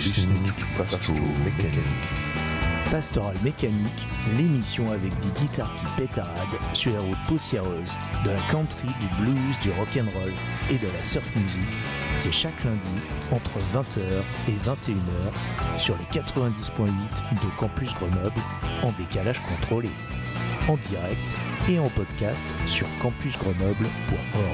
listening to Pastoral Mécanique. Pastoral Mécanique, l'émission avec des guitares qui pétaradent sur les routes poussiéreuses, de la country, du blues, du rock'n'roll et de la surf music. C'est chaque lundi entre 20h et 21h sur les 90.8 de Campus Grenoble en décalage contrôlé, en direct et en podcast sur campusgrenoble.org.